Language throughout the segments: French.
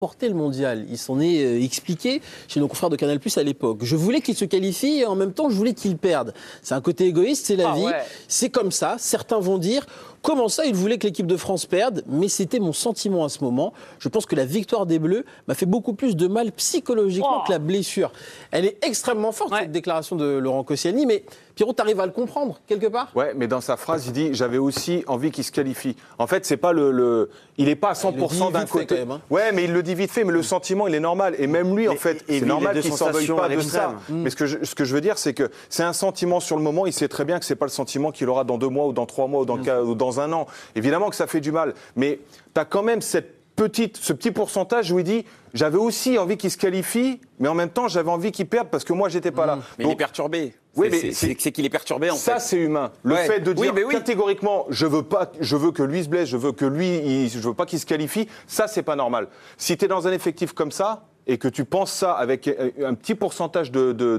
porter le mondial. Il s'en est expliqué chez nos confrères de Canal+ à l'époque. Je voulais qu'il se qualifie et en même temps, je voulais qu'il perde. C'est un côté égoïste, c'est la vie. Ouais. C'est comme ça. Certains vont dire... Comment ça, il voulait que l'équipe de France perde, mais c'était mon sentiment à ce moment. Je pense que la victoire des Bleus m'a fait beaucoup plus de mal psychologiquement que la blessure. Elle est extrêmement forte, cette déclaration de Laurent Koscielny, mais Pierrot, t'arrives à le comprendre, quelque part ? Ouais, mais dans sa phrase, il dit « j'avais aussi envie qu'il se qualifie ». En fait, c'est pas il n'est pas à 100% d'un côté. Quand même, hein. Ouais, mais il le dit vite fait, mais le sentiment, il est normal. Et même lui, en fait, c'est normal qu'il ne s'en veuille pas de ça. Mais ce que je veux dire, c'est que c'est un sentiment sur le moment. Il sait très bien que c'est pas le sentiment qu'il aura dans 2 mois ou dans 3 mois ou dans 1 an. Évidemment que ça fait du mal, mais tu as quand même ce petit pourcentage où il dit « j'avais aussi envie qu'il se qualifie, mais en même temps, j'avais envie qu'il perde parce que moi, j'étais pas là. » Mais il est perturbé. Oui, mais c'est qu'il est perturbé, en fait. Ça, c'est humain. Le fait de dire catégoriquement « je veux que lui se blesse, je veux pas qu'il se qualifie », ça, c'est pas normal. Si tu es dans un effectif comme ça et que tu penses ça avec un petit pourcentage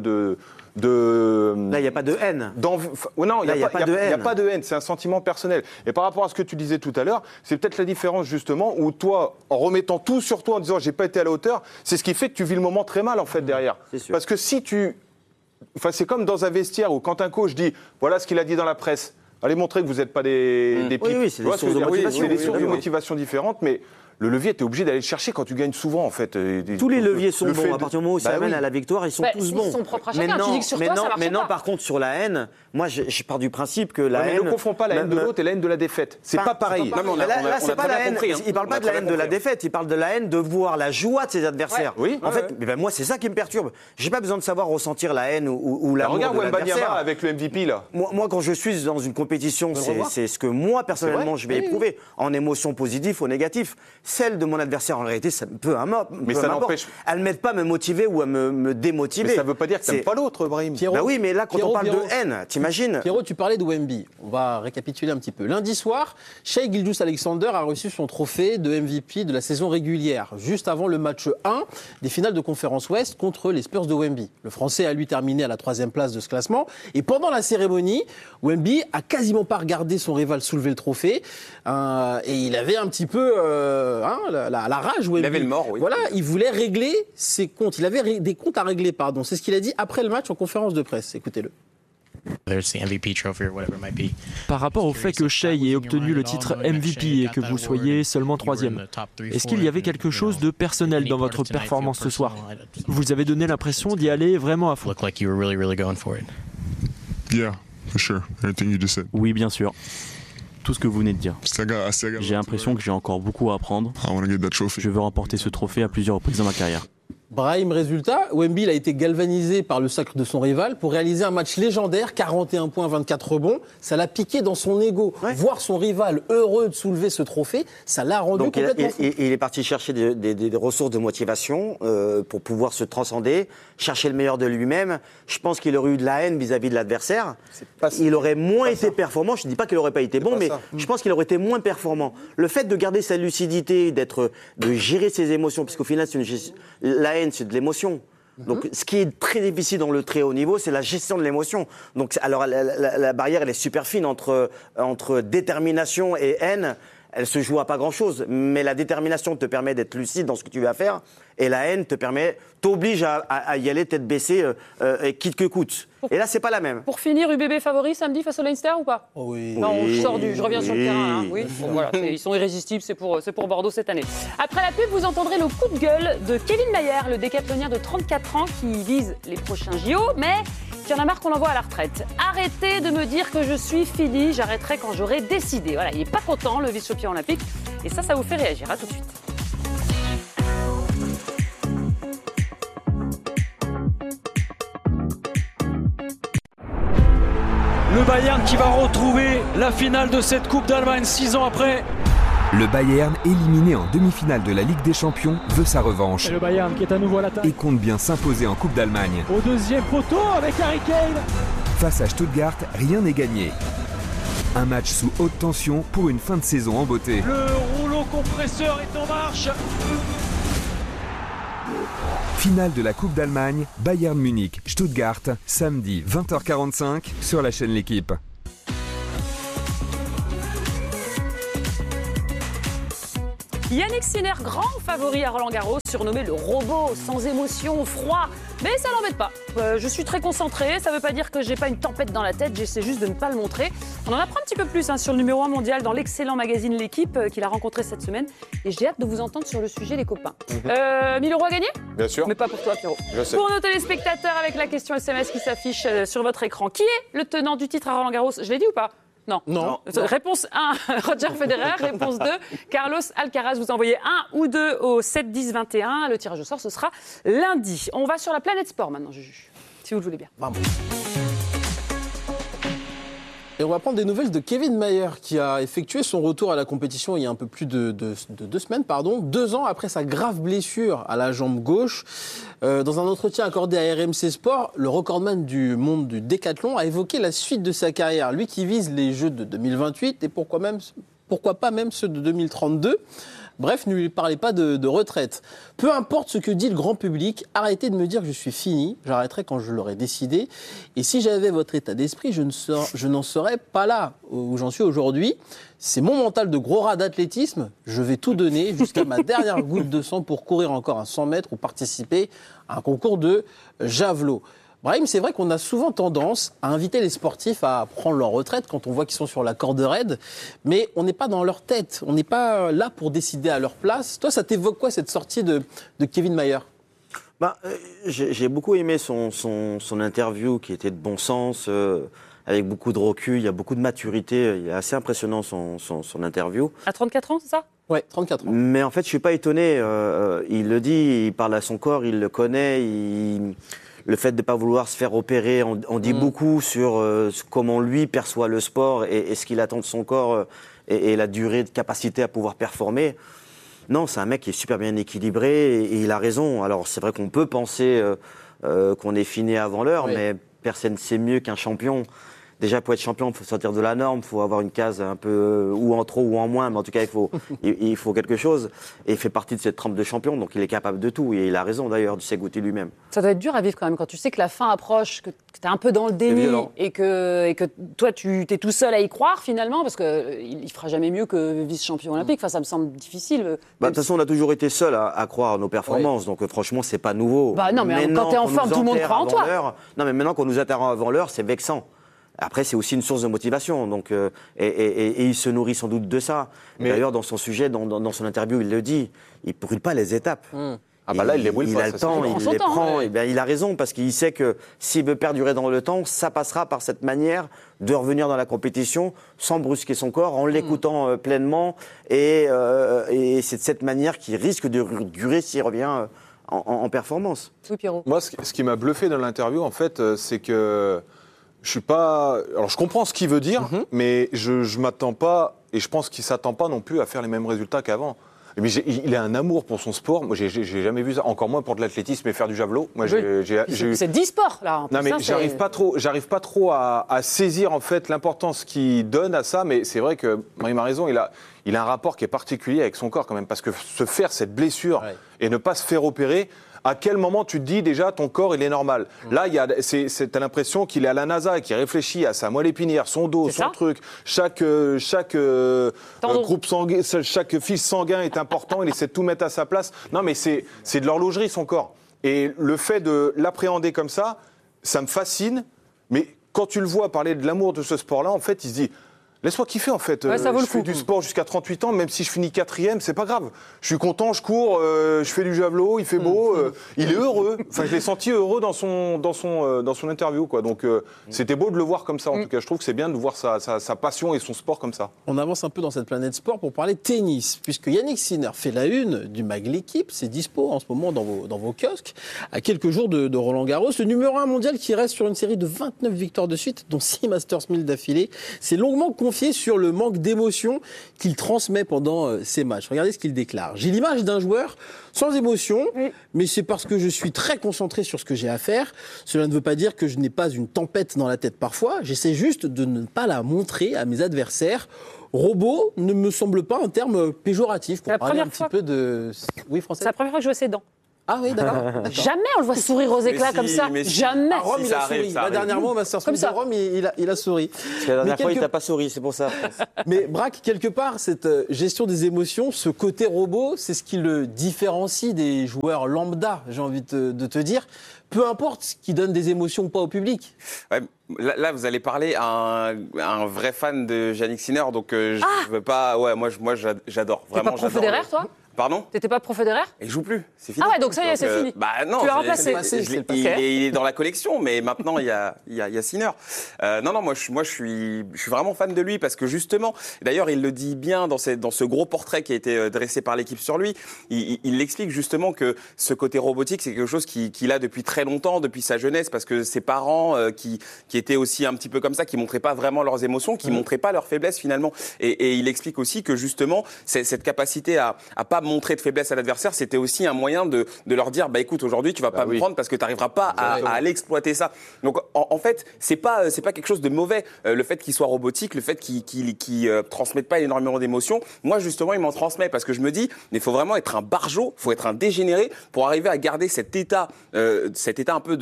Là, il n'y a pas de haine. Non, il n'y a pas de haine, c'est un sentiment personnel. Et par rapport à ce que tu disais tout à l'heure, c'est peut-être la différence justement où toi, en remettant tout sur toi, en disant j'ai pas été à la hauteur, c'est ce qui fait que tu vis le moment très mal en fait derrière. Parce que si c'est comme dans un vestiaire où quand un coach dit voilà ce qu'il a dit dans la presse, allez montrer que vous n'êtes pas des pipes. Oui, c'est des sources de motivation. C'est des sources de motivation différentes, mais le levier, tu es obligé d'aller le chercher quand tu gagnes souvent, en fait. Tous les leviers sont bons. À partir du moment où ça amène à la victoire, ils sont tous bons. Ils sont propres à chacun. Tu dis que sur toi, ça marche pas. Mais non, par contre, sur la haine, moi, je pars du principe que la haine... Mais ne confonds pas la haine de l'autre et la haine de la défaite. C'est pas pareil. Là, c'est pas la haine. Il parle pas de la haine de la défaite. Il parle de la haine de voir la joie de ses adversaires. En fait, moi, c'est ça qui me perturbe. J'ai pas besoin de savoir ressentir la haine ou l'amour de l'adversaire. Regarde Wembanyama avec le MVP, là. Moi, quand je suis dans une compétition, c'est ce que moi, personnellement, je vais éprouver en émotion positive ou négative. Celle de mon adversaire, en réalité, ça peut mais ça n'empêche. Elle ne m'aide pas à me motiver ou à me démotiver. Mais ça ne veut pas dire que tu n'aimes pas l'autre, Brahim. Bah oui, mais là, quand on parle de haine, t'imagines ? Pierrot, tu parlais de Wemby. On va récapituler un petit peu. Lundi soir, Shai Gilgeous-Alexander a reçu son trophée de MVP de la saison régulière, juste avant le match 1 des finales de conférence Ouest contre les Spurs de Wemby. Le Français a lui terminé à la 3e place de ce classement. Et pendant la cérémonie, Wemby a quasiment pas regardé son rival soulever le trophée. Et il avait un petit peu la rage. Il avait le mort, oui. Voilà, il voulait régler ses comptes. Il avait des comptes à régler, pardon. C'est ce qu'il a dit après le match en conférence de presse. Écoutez-le. Par rapport au fait que Shai ait obtenu le titre MVP et que vous soyez seulement 3e, est-ce qu'il y avait quelque chose de personnel dans votre performance ce soir ? Vous avez donné l'impression d'y aller vraiment à fond. Oui, bien sûr. Tout ce que vous venez de dire. J'ai l'impression que j'ai encore beaucoup à apprendre. Je veux remporter ce trophée à plusieurs reprises dans ma carrière. Brahim, résultat, Wemby a été galvanisé par le sacre de son rival pour réaliser un match légendaire, 41 points, 24 rebonds. Ça l'a piqué dans son ego. Voir son rival heureux de soulever ce trophée, ça l'a rendu complètement fou. Il est parti chercher des ressources de motivation pour pouvoir se transcender, chercher le meilleur de lui-même. Je pense qu'il aurait eu de la haine vis-à-vis de l'adversaire. Il aurait moins été performant. Je ne dis pas qu'il n'aurait pas été bon, mais je pense qu'il aurait été moins performant. Le fait de garder sa lucidité, de gérer ses émotions, puisqu'au final, la haine, c'est de l'émotion. Donc, ce qui est très difficile dans le très haut niveau, c'est la gestion de l'émotion. Donc, alors, la barrière, elle est super fine entre détermination et haine. Elle se joue à pas grand-chose, mais la détermination te permet d'être lucide dans ce que tu vas faire, et la haine t'oblige à y aller tête baissée, quitte que coûte. Et là, c'est pas la même. Pour finir, UBB favori samedi face au Leinster ou pas ? Oui. Non, je reviens sur le terrain. Hein. Oui. Bon, voilà, ils sont irrésistibles, c'est pour Bordeaux cette année. Après la pub, vous entendrez le coup de gueule de Kevin Mayer, le décathlonien de 34 ans qui vise les prochains JO, mais qui en a marre qu'on l'envoie à la retraite. Arrêtez de me dire que je suis fini, j'arrêterai quand j'aurai décidé. Voilà, il n'est pas content, le vice-champion olympique, et ça vous fait réagir. À tout de suite. Le Bayern qui va retrouver la finale de cette Coupe d'Allemagne 6 ans après. Le Bayern, éliminé en demi-finale de la Ligue des Champions, veut sa revanche. Et le Bayern qui est à nouveau à l'attaque. Et compte bien s'imposer en Coupe d'Allemagne. Au deuxième poteau avec Harry Kane. Face à Stuttgart, rien n'est gagné. Un match sous haute tension pour une fin de saison en beauté. Le rouleau compresseur est en marche. Finale de la Coupe d'Allemagne, Bayern Munich, Stuttgart, samedi 20h45 sur la chaîne L'Équipe. Yannick Sinner, grand favori à Roland-Garros, surnommé le robot, sans émotion, froid. Mais ça l'embête pas. Je suis très concentré, ça veut pas dire que j'ai pas une tempête dans la tête, j'essaie juste de ne pas le montrer. On en apprend un petit peu plus sur le numéro 1 mondial dans l'excellent magazine L'Équipe qu'il a rencontré cette semaine. Et j'ai hâte de vous entendre sur le sujet, les copains. 1000 euros à gagner ? Bien sûr. Mais pas pour toi, Pierrot. Je sais. Pour nos téléspectateurs, avec la question SMS qui s'affiche sur votre écran. Qui est le tenant du titre à Roland-Garros ? Je l'ai dit ou pas ? Non. Réponse 1, Roger Federer. Réponse 2, Carlos Alcaraz. Vous envoyez 1 ou 2 au 7 10 21. Le tirage au sort, ce sera lundi. On va sur la planète sport maintenant, Juju, si vous le voulez bien. Bravo. Et on va prendre des nouvelles de Kevin Mayer qui a effectué son retour à la compétition il y a un peu plus de 2 semaines, 2 ans après sa grave blessure à la jambe gauche. Dans un entretien accordé à RMC Sport, le recordman du monde du décathlon a évoqué la suite de sa carrière. Lui qui vise les Jeux de 2028 et pourquoi pas même ceux de 2032. Bref, ne lui parlez pas de retraite. Peu importe ce que dit le grand public, arrêtez de me dire que je suis fini, j'arrêterai quand je l'aurai décidé. Et si j'avais votre état d'esprit, je n'en serais pas là où j'en suis aujourd'hui. C'est mon mental de gros rat d'athlétisme, je vais tout donner jusqu'à ma dernière goutte de sang pour courir encore un 100 mètres ou participer à un concours de javelot. Brahim, c'est vrai qu'on a souvent tendance à inviter les sportifs à prendre leur retraite quand on voit qu'ils sont sur la corde raide, mais on n'est pas dans leur tête, on n'est pas là pour décider à leur place. Toi, ça t'évoque quoi cette sortie de Kevin Mayer ? J'ai beaucoup aimé son interview qui était de bon sens, avec beaucoup de recul, il y a beaucoup de maturité, il est assez impressionnant son interview. À 34 ans, c'est ça ? Ouais, 34 ans. Mais en fait, je ne suis pas étonné, il le dit, il parle à son corps, il le connaît, le fait de ne pas vouloir se faire opérer, on dit beaucoup sur comment lui perçoit le sport et ce qu'il attend de son corps et la durée de capacité à pouvoir performer. Non, c'est un mec qui est super bien équilibré et il a raison. Alors c'est vrai qu'on peut penser qu'on est fini avant l'heure, mais personne ne sait mieux qu'un champion. Déjà, pour être champion, il faut sortir de la norme, il faut avoir une case un peu ou en trop ou en moins, mais en tout cas, il faut quelque chose. Et il fait partie de cette trempe de champion, donc il est capable de tout. Et il a raison d'ailleurs de s'égoutter lui-même. Ça doit être dur à vivre quand même, quand tu sais que la fin approche, que tu es un peu dans le déni et que toi, tu es tout seul à y croire finalement, parce qu'il ne fera jamais mieux que vice-champion olympique. Enfin, ça me semble difficile. De toute façon, on a toujours été seul à croire à nos performances, donc franchement, c'est pas nouveau. Non, mais quand tu es en forme, tout le monde croit en toi. Non, mais maintenant qu'on nous interrompt avant l'heure, c'est vexant. Après, c'est aussi une source de motivation, donc, et il se nourrit sans doute de ça. Mais d'ailleurs, dans son sujet, dans son interview, il le dit, il ne brûle pas les étapes. Là, il les brûle pas. Il a le temps, il les prend. Et bien, il a raison, parce qu'il sait que s'il veut perdurer dans le temps, ça passera par cette manière de revenir dans la compétition sans brusquer son corps, en l'écoutant pleinement. Et c'est de cette manière qu'il risque de durer s'il revient en performance. Oui, Pierrot. Moi, ce qui m'a bluffé dans l'interview, en fait, c'est que je suis pas. Alors, je comprends ce qu'il veut dire, mais je m'attends pas, et je pense qu'il s'attend pas non plus à faire les mêmes résultats qu'avant. Mais il a un amour pour son sport. Moi, j'ai jamais vu ça. Encore moins pour de l'athlétisme et faire du javelot. Moi, c'est 10 sports là. Non, mais j'arrive pas trop à saisir en fait l'importance qu'il donne à ça. Mais c'est vrai que il m'a raison. Il a un rapport qui est particulier avec son corps quand même, parce que se faire cette blessure et ne pas se faire opérer. À quel moment tu te dis déjà ton corps il est normal ? Là, t'as l'impression qu'il est à la NASA et qu'il réfléchit à sa moelle épinière, son dos, son truc. Chaque groupe sanguin, chaque fils sanguin est important. Il essaie de tout mettre à sa place. Non, mais c'est de l'horlogerie son corps. Et le fait de l'appréhender comme ça me fascine. Mais quand tu le vois parler de l'amour de ce sport-là, en fait, il se dit. Laisse-moi kiffer en fait. Je fais du sport jusqu'à 38 ans, même si je finis 4e, c'est pas grave. Je suis content, je cours, je fais du javelot, il fait beau, il est heureux. Enfin, je l'ai senti heureux dans son interview, quoi. Donc, c'était beau de le voir comme ça. En tout cas, je trouve que c'est bien de voir sa passion et son sport comme ça. On avance un peu dans cette planète sport pour parler tennis, puisque Yannick Sinner fait la une du mag L'Équipe. C'est dispo en ce moment dans vos kiosques, à quelques jours de Roland-Garros. Le numéro 1 mondial qui reste sur une série de 29 victoires de suite, dont 6 Masters 1000 d'affilée. C'est longuement confié sur le manque d'émotion qu'il transmet pendant ses matchs. Regardez ce qu'il déclare. J'ai l'image d'un joueur sans émotion, mais c'est parce que je suis très concentré sur ce que j'ai à faire. Cela ne veut pas dire que je n'ai pas une tempête dans la tête parfois. J'essaie juste de ne pas la montrer à mes adversaires. Robot ne me semble pas un terme péjoratif pour parler un petit peu de... Oui, Français ? C'est la première fois que je vois ses dents. Ah oui, d'accord. Jamais on le voit sourire aux éclats comme ça. Jamais. À Rome, il a souri. La dernièrement, au Masters Cup de Rome, il a souri. Parce que la dernière fois, il t'a pas souri, c'est pour ça. Mais Braque, quelque part, cette gestion des émotions, ce côté robot, c'est ce qui le différencie des joueurs lambda, j'ai envie de te dire. Peu importe ce qui donne des émotions ou pas au public. Ouais, là, vous allez parler à un vrai fan de Jannik Sinner, donc je veux pas. Ouais, moi j'adore. T'es pas pro Federer, toi ? Pardon ? T'étais pas pro Federer ? Il joue plus, c'est fini. Ah ouais, donc ça y est, c'est fini. Bah non, tu l'as remplacé. Il est dans la collection, mais maintenant il y a Sinner. Non, moi je suis vraiment fan de lui parce que justement, d'ailleurs il le dit bien dans ce gros portrait qui a été dressé par l'équipe sur lui. Il explique justement que ce côté robotique, c'est quelque chose qu'il a depuis très longtemps, depuis sa jeunesse, parce que ses parents qui étaient aussi un petit peu comme ça, qui montraient pas vraiment leurs émotions, qui montraient pas leurs faiblesses finalement. Et il explique aussi que justement cette capacité à pas montrer de faiblesse à l'adversaire, c'était aussi un moyen de leur dire écoute, aujourd'hui tu vas pas me prendre parce que tu n'arriveras pas à aller exploiter ça. Donc en fait, c'est pas quelque chose de mauvais, le fait qu'il soit robotique, le fait qu'il transmette pas énormément d'émotions. Moi justement, il m'en transmet parce que je me dis mais il faut vraiment être un barjot, faut être un dégénéré pour arriver à garder cet état un peu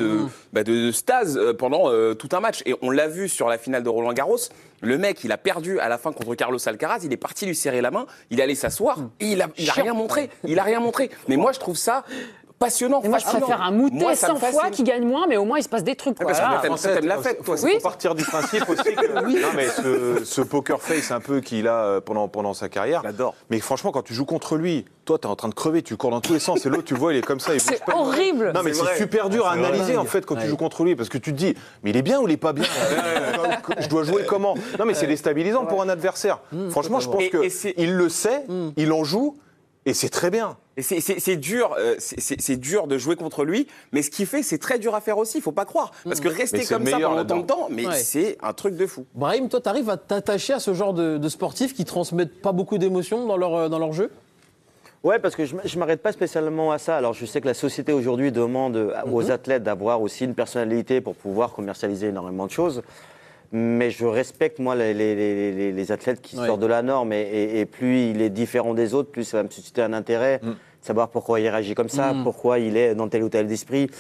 de stase pendant tout un match. Et on l'a vu sur la finale de Roland-Garros. Le mec, il a perdu à la fin contre Carlos Alcaraz. Il est parti lui serrer la main. Il est allé s'asseoir et il a rien montré. Il a rien montré. Mais moi, je trouve ça passionnant. Moi, je préfère un moutet 100 fois qui gagne moins, mais au moins, il se passe des trucs. Parce que t'aimes la fête, toi. Il faut partir du principe aussi que non, mais ce poker face un peu qu'il a pendant sa carrière. J'adore. Mais franchement, quand tu joues contre lui, toi, t'es en train de crever, tu cours dans tous les sens. Et l'autre, tu le vois, il est comme ça. C'est horrible. Non, mais c'est super dur à analyser en fait quand tu joues contre lui, parce que tu te dis, mais il est bien ou il est pas bien ? Je dois jouer comment ? Non, mais c'est déstabilisant pour un adversaire. Franchement, je pense qu'il le sait, il en joue. Et c'est très bien. Et c'est dur, c'est dur de jouer contre lui, mais ce qu'il fait, c'est très dur à faire aussi, il faut pas croire. Parce que rester comme ça pendant tant de temps, c'est un truc de fou. Brahim, toi, t'arrives à t'attacher à ce genre de sportifs qui transmettent pas beaucoup d'émotions dans leur jeu ? Ouais, parce que je m'arrête pas spécialement à ça. Alors, je sais que la société aujourd'hui demande aux athlètes d'avoir aussi une personnalité pour pouvoir commercialiser énormément de choses. Mais je respecte, moi, les athlètes qui sortent de la norme. Et plus il est différent des autres, plus ça va me susciter un intérêt. Savoir pourquoi il réagit comme ça, pourquoi il est dans tel ou tel d'esprit.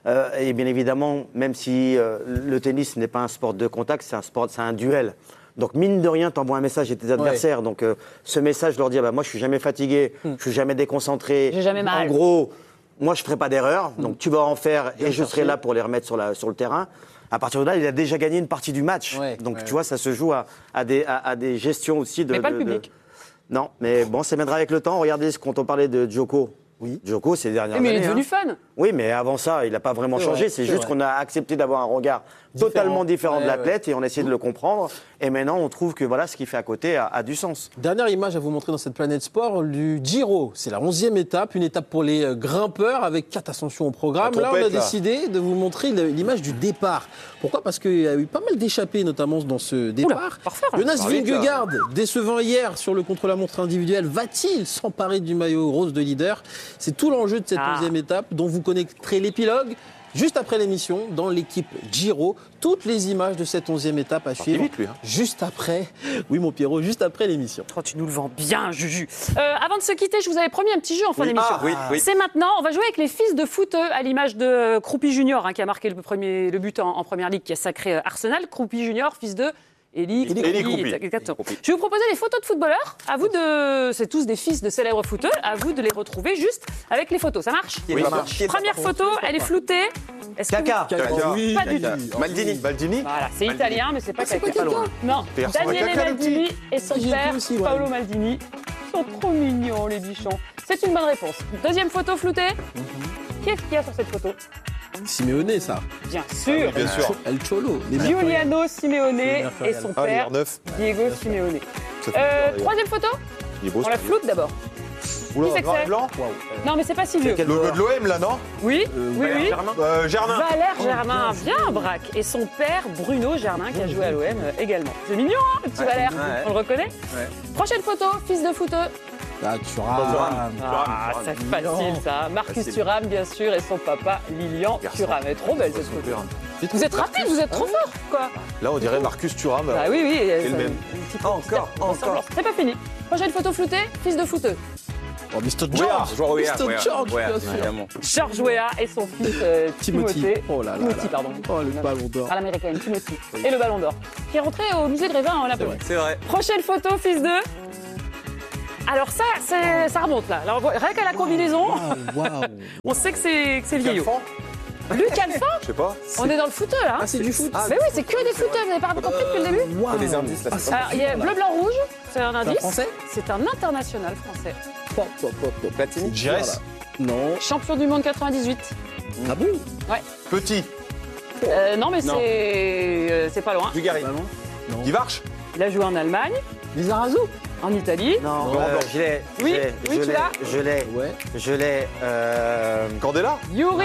Et bien évidemment, même si le tennis n'est pas un sport de contact, c'est un duel. Donc, mine de rien, t'envoies un message à tes adversaires. Ouais. Donc, ce message, leur dire, moi, je suis jamais fatigué, je suis jamais déconcentré. J'ai jamais mal. En gros, moi, je ferai pas d'erreur. Donc, tu vas en faire et je serai là pour les remettre sur le terrain. À partir de là, il a déjà gagné une partie du match. Ouais, donc, tu vois, ça se joue à des gestions aussi de... Mais pas le public. Non, mais bon, ça viendra avec le temps. Regardez, quand on parlait de Djoko. Oui. Djoko, ces dernières années. Mais il est devenu fun. Oui, mais avant ça, il n'a pas vraiment changé. C'est juste qu'on a accepté d'avoir un regard totalement différent de l'athlète et on a essayé de le comprendre. Et maintenant, on trouve que voilà, ce qu'il fait à côté a du sens. Dernière image à vous montrer dans cette planète sport, du Giro. C'est la 11e étape, une étape pour les grimpeurs avec 4 ascensions au programme. Là, on a décidé de vous montrer l'image du départ. Pourquoi ? Parce qu'il y a eu pas mal d'échappées, notamment dans ce départ. Jonas Vingegaard, décevant hier sur le contre-la-montre individuel, va-t-il s'emparer du maillot rose de leader ? C'est tout l'enjeu de cette 11e étape dont vous connaîtrez l'épilogue juste après l'émission dans l'équipe Giro. Toutes les images de cette 11e étape à suivre juste après. Oui, mon Pierrot, juste après l'émission. Oh, tu nous le vends bien, Juju. Avant de se quitter, je vous avais promis un petit jeu en fin d'émission. Oui. C'est maintenant. On va jouer avec les fils de foot à l'image de Croupi Junior, qui a marqué le but en première ligue, qui a sacré Arsenal. Croupi Junior, fils de Eli Croupi. Je vais vous proposer des photos de footballeurs. À vous c'est tous des fils de célèbres footeux. À vous de les retrouver juste avec les photos. Ça marche ? Oui, ça marche. Première photo, elle est floutée. Kaka. Oui. Pas du tout. Maldini. Voilà, c'est italien, mais c'est pas Kaka. Non. Daniele Maldini et son père, Paolo Maldini, sont trop mignons, les bichons. C'est une bonne réponse. Deuxième photo floutée. Qu'est-ce qu'il y a sur cette photo ? Simeone, ça. Bien sûr. Bien sûr. El Cholo. Giuliano Simeone et son père, Diego Simeone. Troisième photo. On la floute d'abord. Oula, qui c'est que c'est ? blanc. Non, mais c'est pas si vieux. Le logo de l'OM, là, non ? Oui. Germain. Valère Germain, bien Braque. Et son père, Bruno Germain, qui a joué à l'OM également. C'est mignon, hein, le petit Valère. On le reconnaît ? Prochaine photo, fils de footeux. Thuram. C'est facile ça. Marcus Thuram, bien sûr, et son papa, Lilian Thuram. Elle est trop belle cette photo. Vous êtes rapide, vous êtes trop fort, quoi. Là, on dirait Marcus Thuram. Ah oui. C'est le même. Encore. C'est pas fini. Prochaine photo floutée, fils de footeux. Oh, Mr. George. Mr. George, évidemment. George Weah et son fils Timothée. Oh là là. Timothy, pardon. Oh, le ballon d'or. À l'américaine, Timothy. Et le ballon d'or. Qui est rentré au musée de Grévin en Laponie. C'est vrai. Prochaine photo, fils de. Alors ça remonte là. Alors, rien qu'à la combinaison, on sait que c'est vieillot. Luc Alphand. Je sais pas. On est dans le footeux là. Ah, c'est du foot. Mais oui, c'est que des footeux. Vous n'avez pas compris depuis le début? Des indices là. Alors, il y a bleu, blanc, rouge. C'est un indice. Français? C'est un international français. Platini. Giresse. Non. Champion du monde 98. Ah bon? Ouais. Petit. Non, mais c'est pas loin. Dugarry. Non. Guivarch. Il a joué en Allemagne, Lizarazu? en Italie. Non, je l'ai. Oui, tu l'as. Je l'ai. Candela. Yuri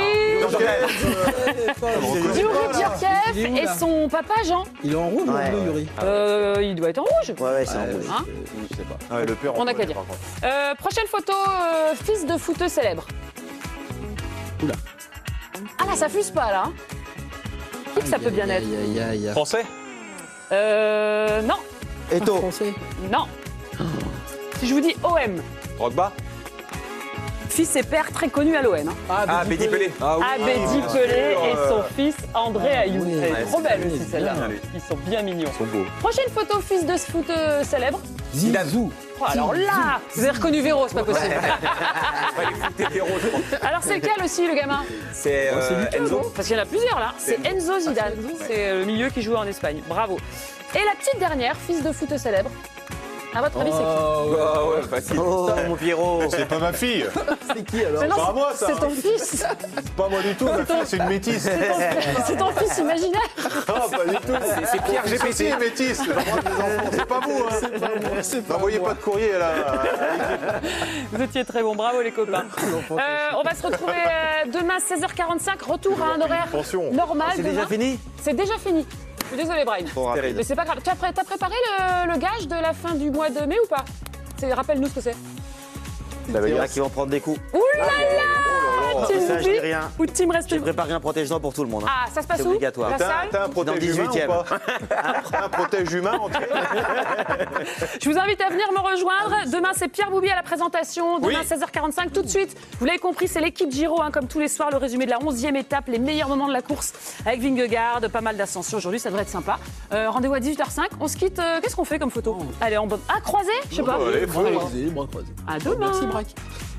Djurkev et son papa Jean. Il est en rouge ou en bleu, Yuri? Il doit être en rouge. Ouais, c'est en rouge. Hein? Je sais pas. Le père. On n'a qu'à dire. Prochaine photo, fils de footeux célèbre. Oula. Ah là, ça fuse pas là. Qui que ça peut bien être? Français. Non. Eto'o. Français? Non. Si je vous dis OM, Drogba. fils et père très connus à l'OM. Ah, Bédi Pelé. Bédi Pelé et son fils André Ayew. oui. Elle est trop belle aussi celle-là. Ils sont bien mignons. Prochaine photo, fils de foot célèbre. Zizou. Oh, alors là, vous avez reconnu Véro, c'est pas possible. Alors c'est lequel aussi le gamin? C'est Enzo. Parce qu'il y en a plusieurs là. C'est Enzo Zidane. C'est le milieu qui joue en Espagne. Bravo. Et la petite dernière, fils de foot célèbre. À votre avis, c'est qui? Ouais, facile. Oh, mon Pierrot. C'est pas ma fille. C'est qui alors? Mais non, pas moi, ça. c'est ton fils. C'est pas moi du tout. Ma fille, c'est une métisse. C'est ton fils imaginaire. Ah, pas du tout. C'est Pierre GPT. C'est métisse. Le droit des enfants. C'est pas vous. Hein. N'envoyez pas de courrier là. Vous étiez très bons, bravo les copains. On va se retrouver demain 16h45, retour à un horaire normal. C'est déjà fini? C'est déjà fini. Je suis désolée, Brahim. Mais c'est pas grave. T'as préparé le gage de la fin du mois de mai ou pas? Rappelle-nous ce que c'est. Ça veut dire qu'ils vont prendre des coups. Ouh là là! Ça, je dis rien. Ou Team reste. J'ai préparé un protège-dents pour tout le monde. Hein. Ah, ça se passe C'est où? obligatoire. La salle? T'as un protège humain ou pas? Un protège humain en Je vous invite à venir me rejoindre. Demain, c'est Pierre Boubi à la présentation. Demain, 16h45, tout de suite. Vous l'avez compris, c'est l'équipe Giro, hein, comme tous les soirs, le résumé de la 11e étape, les meilleurs moments de la course avec Vingegaard, pas mal d'ascensions aujourd'hui, ça devrait être sympa. Rendez-vous à 18h05. On se quitte. Qu'est-ce qu'on fait comme photo? Allez, en bonne. Ah, croisé? Je sais pas. Allez, Bras croisés. À demain. Merci, Braque.